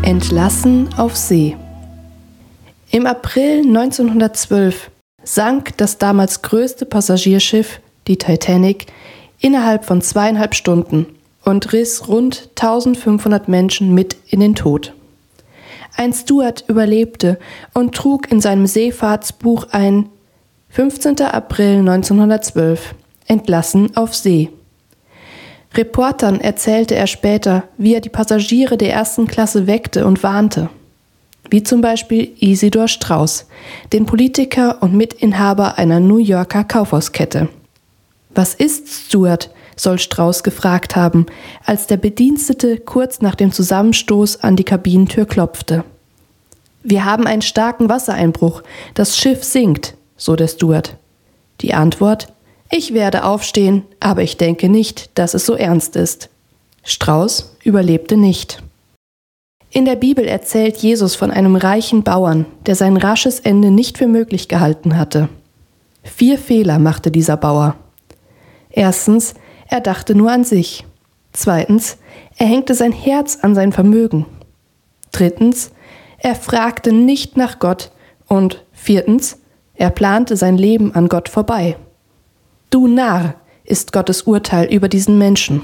Entlassen auf See. Im April 1912 sank das damals größte Passagierschiff, die Titanic, innerhalb von 2,5 Stunden und riss rund 1500 Menschen mit in den Tod. Ein Steward überlebte und trug in seinem Seefahrtsbuch ein 15. April 1912, entlassen auf See. Reportern erzählte er später, wie er die Passagiere der ersten Klasse weckte und warnte. Wie zum Beispiel Isidor Straus, den Politiker und Mitinhaber einer New Yorker Kaufhauskette. »Was ist, Steward?« soll Straus gefragt haben, als der Bedienstete kurz nach dem Zusammenstoß an die Kabinentür klopfte. »Wir haben einen starken Wassereinbruch. Das Schiff sinkt«, so der Steward. Die Antwort: »Ich werde aufstehen, aber ich denke nicht, dass es so ernst ist.« Straus überlebte nicht. In der Bibel erzählt Jesus von einem reichen Bauern, der sein rasches Ende nicht für möglich gehalten hatte. 4 Fehler machte dieser Bauer. Erstens, er dachte nur an sich. Zweitens, er hängte sein Herz an sein Vermögen. Drittens, er fragte nicht nach Gott. Und 4, er plante sein Leben an Gott vorbei. »Du Narr«, ist Gottes Urteil über diesen Menschen.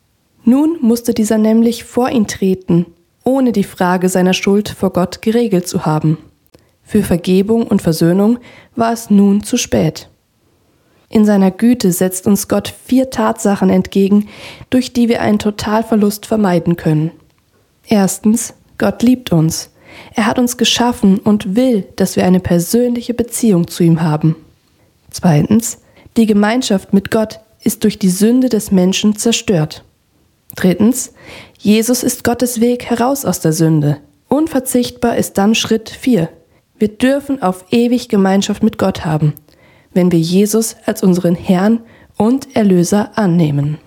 Nun musste dieser nämlich vor ihn treten, ohne die Frage seiner Schuld vor Gott geregelt zu haben. Für Vergebung und Versöhnung war es nun zu spät. In seiner Güte setzt uns Gott 4 Tatsachen entgegen, durch die wir einen Totalverlust vermeiden können. Erstens, Gott liebt uns. Er hat uns geschaffen und will, dass wir eine persönliche Beziehung zu ihm haben. Zweitens, die Gemeinschaft mit Gott ist durch die Sünde des Menschen zerstört. Drittens, Jesus ist Gottes Weg heraus aus der Sünde. Unverzichtbar ist dann Schritt 4. Wir dürfen auf ewig Gemeinschaft mit Gott haben, wenn wir Jesus als unseren Herrn und Erlöser annehmen.